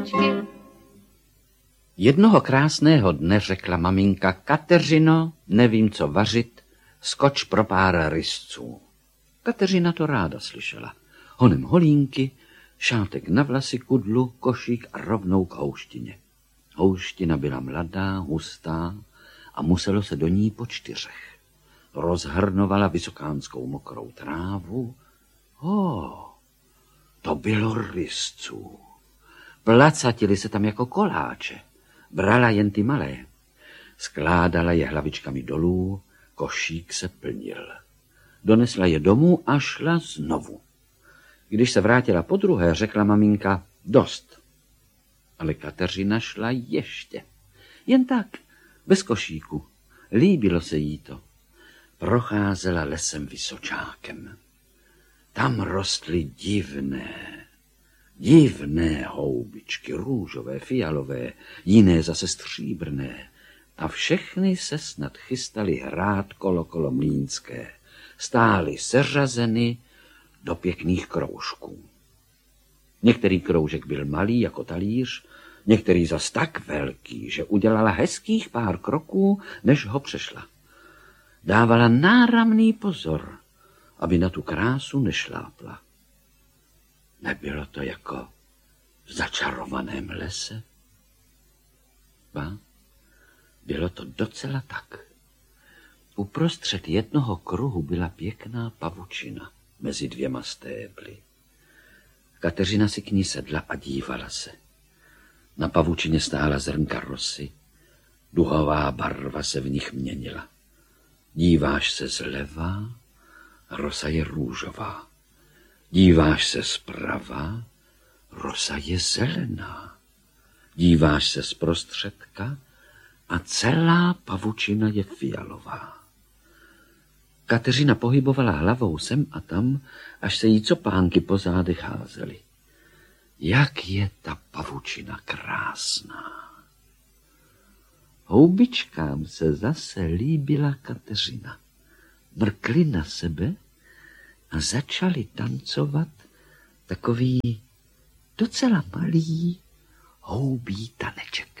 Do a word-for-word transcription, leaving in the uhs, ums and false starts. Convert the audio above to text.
Jednoho krásného dne řekla maminka: Kateřino, nevím, co vařit, skoč pro pár rysců. Kateřina to ráda slyšela. Honem holínky, šátek na vlasy, kudlu, košík a rovnou k houštině. Houština byla mladá, hustá a muselo se do ní po čtyřech. Rozhrnovala vysokánskou mokrou trávu. Oh, to bylo rysců. Placatili se tam jako koláče. Brala jen ty malé. Skládala je hlavičkami dolů, košík se plnil. Donesla je domů a šla znovu. Když se vrátila podruhé, řekla maminka: dost. Ale Kateřina šla ještě. Jen tak, bez košíku. Líbilo se jí to. Procházela lesem Vysočákem. Tam rostly divné, divné houbičky, růžové, fialové, jiné zase stříbrné. A všechny se snad chystali hrát kolo kolo mlýnské. Stály seřazeny do pěkných kroužků. Některý kroužek byl malý jako talíř, některý zas tak velký, že udělala hezkých pár kroků, než ho přešla. Dávala náramný pozor, aby na tu krásu nešlápla. Nebylo to jako v začarovaném lese? Ba, bylo to docela tak. Uprostřed jednoho kruhu byla pěkná pavučina mezi dvěma stébly. Kateřina si k ní sedla a dívala se. Na pavučině stála zrnka rosy, duhová barva se v nich měnila. Díváš se zleva, rosa je růžová. Díváš se zprava, rosa je zelená. Díváš se zprostředka a celá pavučina je fialová. Kateřina pohybovala hlavou sem a tam, až se jí copánky po zádech házely. Jak je ta pavučina krásná. Houbičkám se zase líbila Kateřina. Mrkli na sebe a začali tancovat takový docela malý houbí taneček.